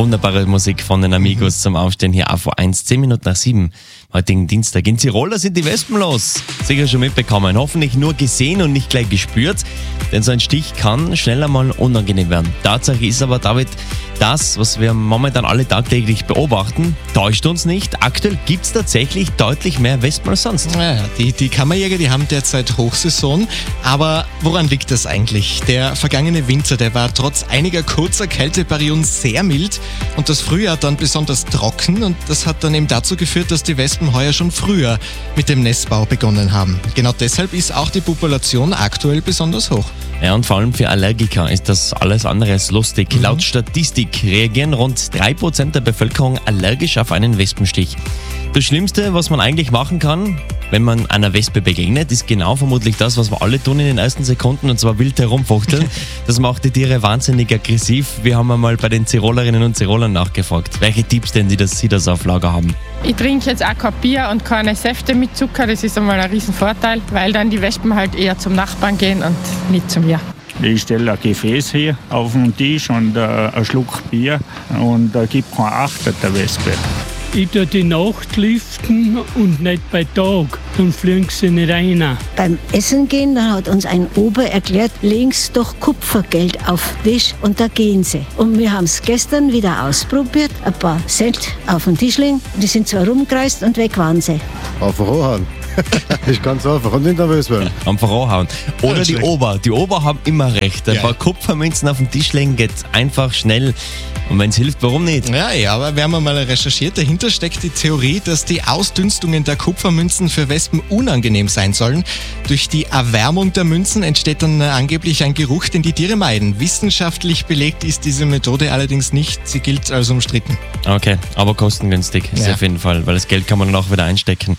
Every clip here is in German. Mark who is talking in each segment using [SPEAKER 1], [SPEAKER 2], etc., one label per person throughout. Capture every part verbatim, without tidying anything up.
[SPEAKER 1] Wunderbare Musik von den Amigos mhm. zum Aufstehen hier auf eins, zehn Minuten nach sieben. Heutigen Dienstag. In Tirol, da sind die Wespen los. Sicher schon mitbekommen. Hoffentlich nur gesehen und nicht gleich gespürt. Denn so ein Stich kann schneller mal unangenehm werden. Tatsache ist aber, David, das, was wir momentan alle tagtäglich beobachten, täuscht uns nicht. Aktuell gibt es tatsächlich deutlich mehr Wespen als sonst.
[SPEAKER 2] Ja, die, die Kammerjäger, die haben derzeit Hochsaison. Aber woran liegt das eigentlich? Der vergangene Winter, der war trotz einiger kurzer Kälteperioden sehr mild und das Frühjahr dann besonders trocken. Und das hat dann eben dazu geführt, dass die Wespen heuer schon früher mit dem Nestbau begonnen haben. Genau deshalb ist auch die Population aktuell besonders hoch.
[SPEAKER 1] Ja, und vor allem für Allergiker ist das alles andere als lustig. Mhm. Laut Statistik reagieren rund drei Prozent der Bevölkerung allergisch auf einen Wespenstich. Das Schlimmste, was man eigentlich machen kann, wenn man einer Wespe begegnet, ist genau vermutlich das, was wir alle tun in den ersten Sekunden, und zwar wild herumfuchteln. Das macht die Tiere wahnsinnig aggressiv. Wir haben einmal bei den Tirolerinnen und Tirolern nachgefragt, welche Tipps denn die das, sie das auf Lager haben.
[SPEAKER 3] Ich trinke jetzt auch kein Bier und keine Säfte mit Zucker, das ist einmal ein Riesenvorteil, weil dann die Wespen halt eher zum Nachbarn gehen und nicht zu mir.
[SPEAKER 4] Ich stelle ein Gefäß hier auf den Tisch und äh, einen Schluck Bier und da äh, gibt kein Achter der Wespe.
[SPEAKER 5] Ich tue die Nacht lüften und nicht bei Tag, dann fliegen sie nicht rein.
[SPEAKER 6] Beim Essen gehen, da hat uns ein Ober erklärt, legen Sie doch Kupfergeld auf den Tisch und da gehen sie. Und wir haben es gestern wieder ausprobiert, ein paar Cent auf den Tisch legen, die sind zwar rumgereist und weg waren sie.
[SPEAKER 7] Einfach anhauen. Ich kann es einfach und nicht nervös werden.
[SPEAKER 1] Einfach anhauen. Oder die Ober. Die Ober haben immer recht. Ein ja. paar Kupfermünzen auf den Tisch legen geht einfach schnell. Und wenn es hilft, warum nicht?
[SPEAKER 2] Ja, ja, aber wir haben mal recherchiert. Dahinter steckt die Theorie, dass die Ausdünstungen der Kupfermünzen für Wespen unangenehm sein sollen. Durch die Erwärmung der Münzen entsteht dann angeblich ein Geruch, den die Tiere meiden. Wissenschaftlich belegt ist diese Methode allerdings nicht. Sie gilt als umstritten.
[SPEAKER 1] Okay, aber kostengünstig ist ja. auf jeden Fall, weil das Geld kann man dann auch wieder einstecken.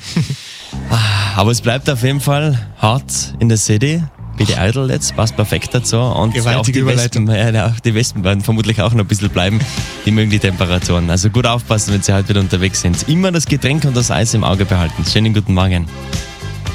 [SPEAKER 1] Aber es bleibt auf jeden Fall hart in der City. Billy Idol jetzt, passt perfekt dazu. Und auch die, Wespen, ja, auch die Wespen werden vermutlich auch noch ein bisschen bleiben. Die mögen die Temperaturen. Also gut aufpassen, wenn sie heute wieder unterwegs sind. Immer das Getränk und das Eis im Auge behalten. Schönen guten Morgen.